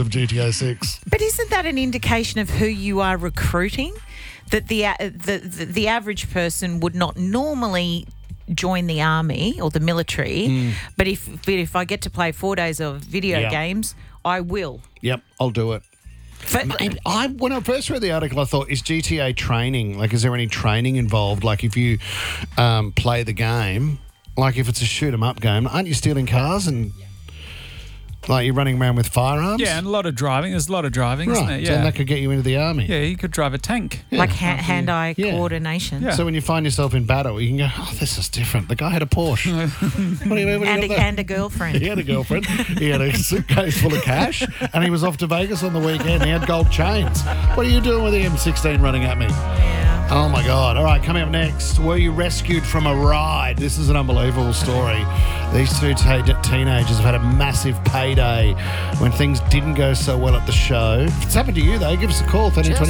of GTA 6. But isn't that an indication of who you are recruiting? That the average person would not normally join the army or the military, but if I get to play 4 days of video games, I will. Yep, I'll do it. When I first read the article, I thought, is GTA training? Like, is there any training involved? Like, if you play the game, like if it's a shoot-'em-up game, aren't you stealing cars and... Like you're running around with firearms? Yeah, and a lot of driving. There's a lot of driving, isn't it? So that could get you into the army. Yeah, you could drive a tank. Like hand-eye coordination. Yeah. So when you find yourself in battle, you can go, oh, this is different. The guy had a Porsche. And a girlfriend. He had a girlfriend. He had a suitcase full of cash, and he was off to Vegas on the weekend. He had gold chains. What are you doing with the M16 running at me? Oh, my God. All right, coming up next, were you rescued from a ride? This is an unbelievable story. These two teenagers have had a massive payday when things didn't go so well at the show. If it's happened to you, though, give us a call, 1320